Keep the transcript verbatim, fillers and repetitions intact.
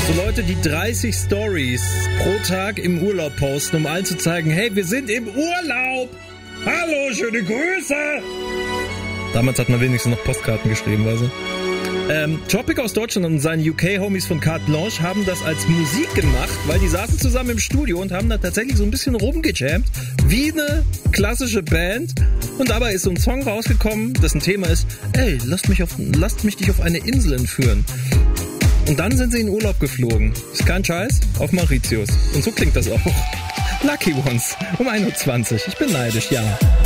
So Leute, die dreißig Stories pro Tag im Urlaub posten, um allen zu zeigen, hey, wir sind im Urlaub. Hallo, schöne Grüße. Damals hat man wenigstens noch Postkarten geschrieben, weißt du. Ähm, Tropic aus Deutschland und seine U K-Homies von Carte Blanche haben das als Musik gemacht, weil die saßen zusammen im Studio und haben da tatsächlich so ein bisschen rumgejammt, wie eine klassische Band. Und dabei ist so ein Song rausgekommen, dessen Thema ist, ey, lasst mich, auf, lasst mich dich auf eine Insel entführen. Und dann sind sie in Urlaub geflogen. Ist kein Scheiß, auf Mauritius. Und so klingt das auch. Lucky Ones, um ein Uhr zwanzig. Ich bin neidisch, ja.